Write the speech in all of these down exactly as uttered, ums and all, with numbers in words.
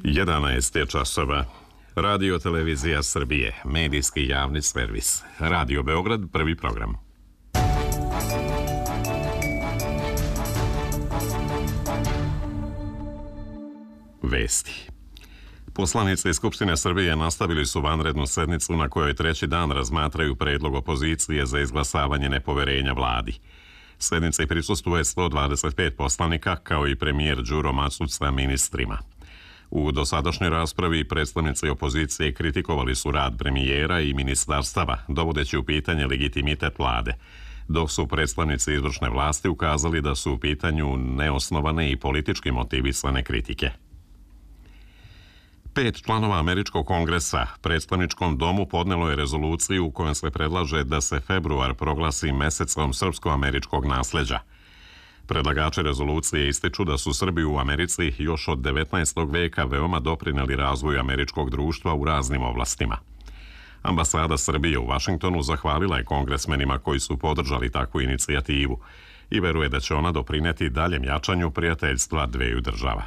jedanaest je časova. Radio Televizija Srbije, medijski javni servis. Radio Beograd, prvi program. Vesti. Poslanici Skupštine Srbije nastavili su vanrednu sednicu na kojoj treći dan razmatraju predlog opozicije za izglasavanje nepoverenja vladi. Sednici prisustvuje sto dvadeset pet poslanika, kao i premijer Đuro Macuc sa ministrima. U dosadašnjoj raspravi predstavnici opozicije kritikovali su rad premijera i ministarstava, dovodeći u pitanje legitimitet vlade, dok su predstavnici izvršne vlasti ukazali da su u pitanju neosnovane i politički motivisane kritike. Pet članova Američkog kongresa predstavničkom domu podnelo je rezoluciju u kojoj se predlaže da se februar proglasi mesecom srpsko-američkog nasleđa. Predlagači rezolucije ističu da su Srbi u Americi još od devetnaestog veka veoma doprineli razvoju američkog društva u raznim oblastima. Ambasada Srbije u Vašingtonu zahvalila je kongresmenima koji su podržali takvu inicijativu i veruje da će ona doprineti daljem jačanju prijateljstva dveju država.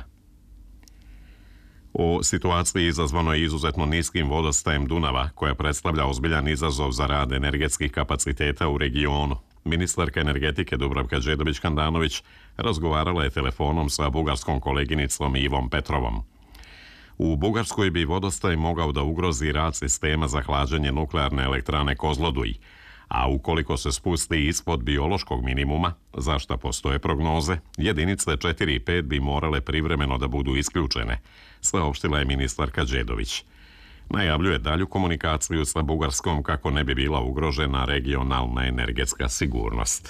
O situaciji izazvanoj izuzetno niskim vodostajem Dunava, koja predstavlja ozbiljan izazov za rad energetskih kapaciteta u regionu, ministarka energetike Dubravka Đedović-Handanović razgovarala je telefonom sa bugarskom koleginicom Ivom Petrovom. U Bugarskoj bi vodostaj mogao da ugrozi rad sistema za hlađenje nuklearne elektrane Kozloduj, a ukoliko se spusti ispod biološkog minimuma, za šta postoje prognoze, jedinice četiri i pet bi morale privremeno da budu isključene, saopštila je ministarka Đedović. Najavljuje dalju komunikaciju sa Bugarskom kako ne bi bila ugrožena regionalna energetska sigurnost.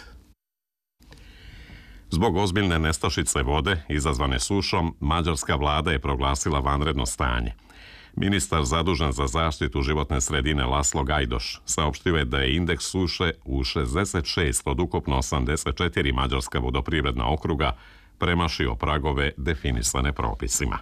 Zbog ozbiljne nestašice vode izazvane sušom, mađarska vlada je proglasila vanredno stanje. Ministar zadužen za zaštitu životne sredine Laslo Gajdoš saopštio je da je indeks suše u šezdeset šest od ukupno osamdeset četiri mađarska vodoprivredna okruga premašio pragove definisane propisima.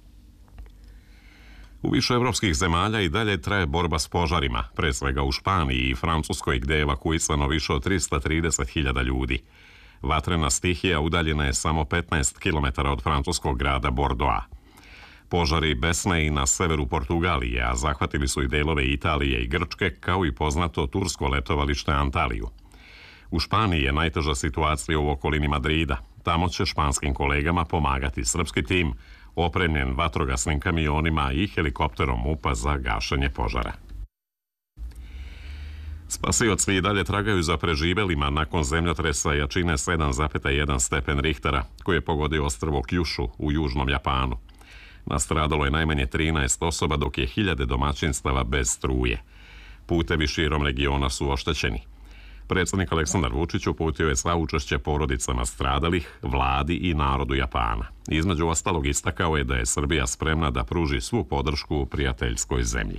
U više evropskih zemalja i dalje traje borba s požarima, pre svega u Španiji i Francuskoj, gde je evakuisano više od trista trideset hiljada ljudi. Vatrena stihija udaljena je samo petnaest kilometara od francuskog grada Bordoa. Požari besne i na severu Portugalije, a zahvatili su i delove Italije i Grčke, kao i poznato tursko letovalište Antaliju. U Španiji je najteža situacija u okolini Madrida. Tamo će španskim kolegama pomagati srpski tim, opremljen vatrogasnim kamionima i helikopterom MUP-a za gašenje požara. Spasioci i dalje tragaju za preživelima nakon zemljotresa jačine sedam zarez jedan stepen Richtera, koji je pogodio ostrvo Kjušu u južnom Japanu. Nastradalo je najmanje trinaest osoba, dok je hiljade domaćinstava bez struje. Putevi širom regiona su oštećeni. Predsjednik Aleksandar Vučić uputio je saučešće porodicama stradalih, vladi i narodu Japana. Između ostalog istakao je da je Srbija spremna da pruži svu podršku u prijateljskoj zemlji.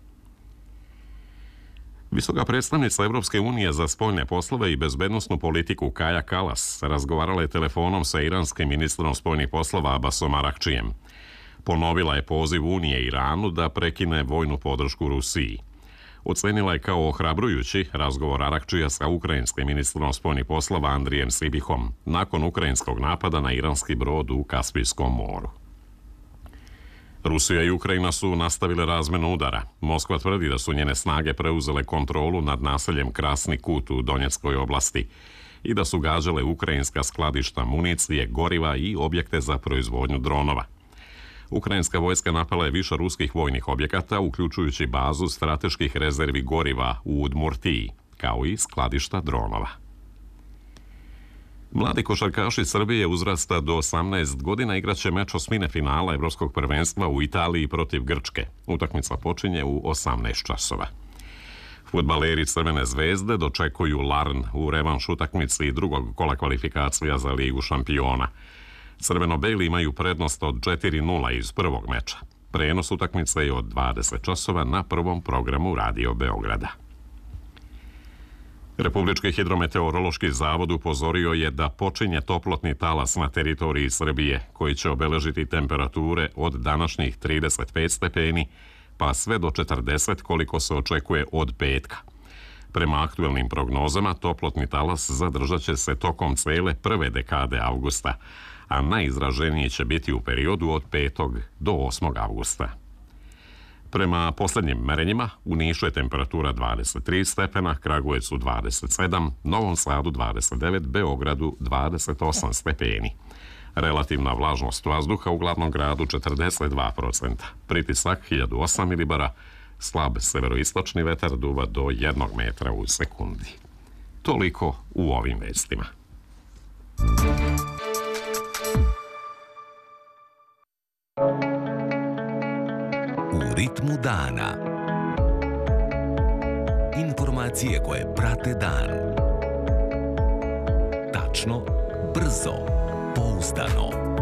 Visoka predstavnica Evropske unije za spoljne poslove i bezbednosnu politiku Kaja Kalas razgovarala je telefonom sa iranskim ministrom spoljnih poslova Abbasom Arakčijem. Ponovila je poziv Unije Iranu da prekine vojnu podršku Rusiji. Ocenila je kao ohrabrujući razgovor Arakčija sa ukrajinskim ministrom spoljnih poslova Andrijem Sibihom nakon ukrajinskog napada na iranski brod u Kaspijskom moru. Rusija i Ukrajina su nastavile razmenu udara. Moskva tvrdi da su njene snage preuzele kontrolu nad naseljem Krasni Kut u Donjeckoj oblasti i da su gađale ukrajinska skladišta municije, goriva i objekte za proizvodnju dronova. Ukrajinska vojska napala je više ruskih vojnih objekata, uključujući bazu strateških rezervi goriva u Udmurtiji, kao i skladišta dronova. Mladi košarkaši Srbije uzrasta do osamnaest godina igraće meč osmine finala Evropskog prvenstva u Italiji protiv Grčke. Utakmica počinje u osamnaest časova. Fudbaleri Crvene zvezde dočekuju Larn u revanš utakmici drugog kola kvalifikacija za Ligu šampiona. Crveno-beli imaju prednost od četiri nula iz prvog meča. Prenos utakmice je od dvadeset časova na prvom programu Radio Beograda. Republički hidrometeorološki zavod upozorio je da počinje toplotni talas na teritoriji Srbije, koji će obeležiti temperature od današnjih trideset pet stepeni, pa sve do četrdeset koliko se očekuje od petka. Prema aktuelnim prognozama, toplotni talas zadržat će se tokom cele prve dekade avgusta, a najizraženiji će biti u periodu od petog do osmog avgusta. Prema posljednjim merenjima, u Nišu je temperatura dvadeset tri stepena, Kragujevcu dvadeset sedam, Novom Sadu dvadeset devet, Beogradu dvadeset osam stepeni. Relativna vlažnost vazduha u glavnom gradu četrdeset dva procenta, pritisak hiljadu osam milibara, slab severoistočni vetar duva do jednog metra u sekundi. Toliko u ovim vestima. U ritmu dana. Informacije koje prate dan. Tačno, brzo, pouzdano.